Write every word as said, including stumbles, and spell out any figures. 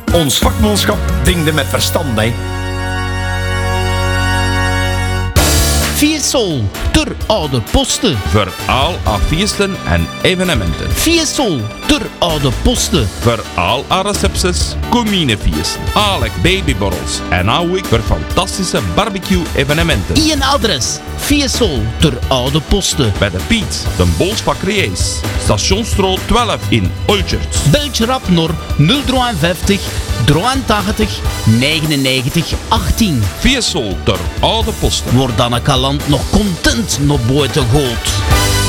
Ons vakmanschap dingde met verstand, hè. Fiesol, ter oude posten. Voor al haar feesten en evenementen. Fiesol, ter oude posten. Voor al haar recepties, cominefeesten, alek babyborrels en nou ik voor fantastische barbecue-evenementen. Ien adres, Fiesol, ter oude posten. Bij de Piet, de Bolsbakkerijs, Stationsstraat twaalf in Olchert. Beltje rap naar nul vijftig, drieëntachtig, negenennegentig, achttien. Fiesol ter oude posten. Word dan een kalant nog content naar buiten gooit.